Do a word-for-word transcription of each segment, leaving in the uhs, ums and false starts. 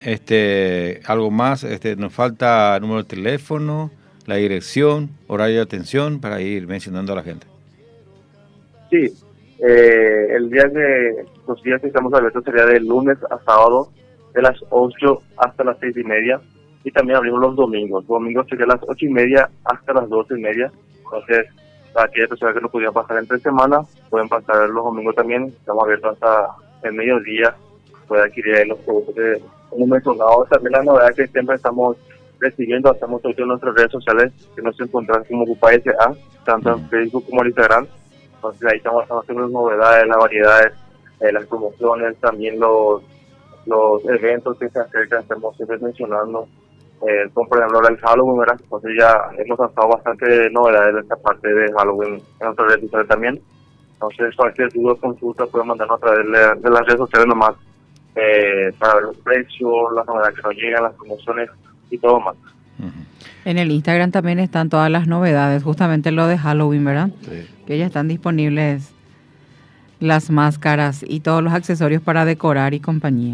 Este, algo más, este, nos falta el número de teléfono, la dirección, horario de atención para ir mencionando a la gente. Sí, eh, el día que, los días que estamos abiertos sería de lunes a sábado, de las ocho hasta las seis y media, y también abrimos los domingos. Domingos sería las ocho y media hasta las doce y media. Entonces, para aquellas personas que no pudieran pasar entre semana, pueden pasar los domingos también. Estamos abiertos hasta el mediodía, pueden adquirir los productos que hemos mencionado. También la novedad que siempre estamos recibiendo, estamos en nuestras redes sociales, que nos encuentran como Ocupa S A, tanto en Facebook como en Instagram. Entonces ahí estamos haciendo las novedades, las variedades, eh, las promociones, también los los eventos que se acercan, estamos siempre mencionando, eh, como por ejemplo el Halloween, ¿verdad? Entonces ya hemos lanzado bastante novedades de esta parte de Halloween en nuestras redes sociales también. Entonces cualquier duda o consulta pueden mandarnos a través de, de las redes sociales nomás, eh, para ver los precios, las novedades que nos llegan, las promociones y todo más. En el Instagram también están todas las novedades, justamente lo de Halloween, ¿verdad? Sí. Que ya están disponibles las máscaras y todos los accesorios para decorar y compañía.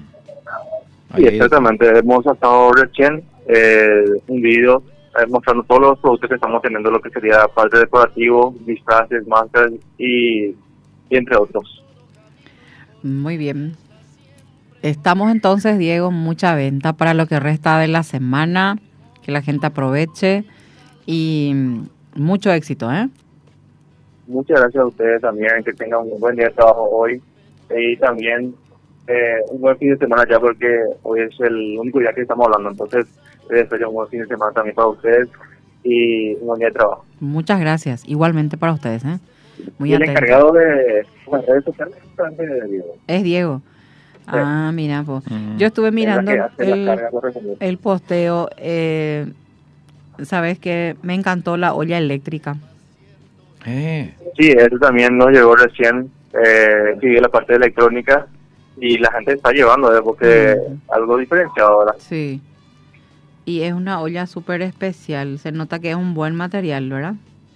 Sí, exactamente. Hemos sacado recién eh, un video eh, mostrando todos los productos que estamos teniendo, lo que sería parte decorativo, disfraces, máscaras y, y entre otros. Muy bien. Estamos entonces, Diego, mucha venta para lo que resta de la semana, que la gente aproveche y mucho éxito, ¿eh? Muchas gracias a ustedes también, que tengan un buen día de trabajo hoy y también eh, un buen fin de semana ya, porque hoy es el único día que estamos hablando, entonces les deseo un buen fin de semana también para ustedes y un buen día de trabajo. Muchas gracias, igualmente para ustedes, ¿eh? Muy y el atento. encargado de las redes sociales es Diego. Es Diego. Sí. Ah, mira, pues. Mm. Yo estuve mirando el, el posteo, eh, sabes que me encantó la olla eléctrica. Eh. Sí, eso también nos llegó recién, eh, sí, la parte de electrónica, y la gente está llevando, ¿eh? Porque mm. algo diferenciado ahora. Sí, y es una olla súper especial, se nota que es un buen material, ¿verdad?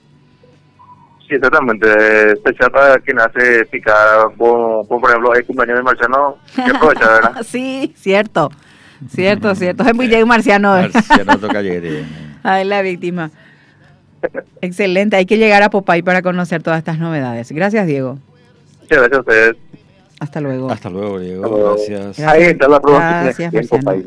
Sí, exactamente, especial para quien hace picar, como, como por ejemplo el cumpleaños de Marciano, que aprovecha, ¿verdad? Sí, cierto, cierto, cierto, es muy Diego Marciano. Marciano toca llegar. Ay, la víctima. Excelente, hay que llegar a Popay para conocer todas estas novedades. Gracias, Diego. Muchas gracias a ustedes. Hasta luego. Hasta luego, Diego. Hasta luego. Gracias. Ahí está la prueba. Gracias, Marciano.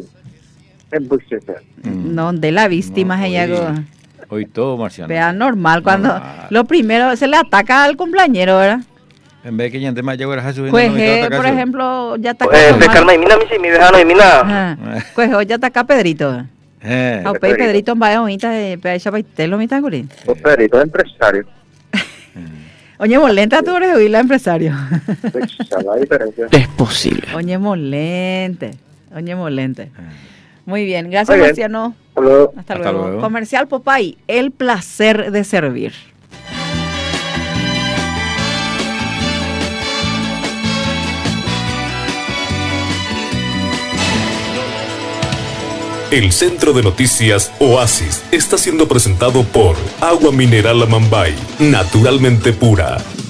No, de la víctima, no, ella. Hoy, hoy todo, Marciano. Vea, normal, cuando normal. Lo primero se le ataca al cumpleañero, ¿verdad? En vez de que ya antes más llegó a subiendo. Pues, no por ejemplo, ya está acá. Eh, de calma, y mira, mi vejano, y mira. Pues hoy ya está acá Pedrito. Eh, a Pedrito, Pedrito en Bahía Bonita de Pedro Paitelo, mitad de Pedrito es empresario. Oye, Molenta, tú eres huila empresario. Es posible. Oye, Molente. Oye, Molente. Muy bien, gracias, Muy bien. Marciano. Hasta luego. Hasta luego. Hasta luego. Comercial Popay, el placer de servir. El Centro de Noticias Oasis está siendo presentado por Agua Mineral Amambay, naturalmente pura.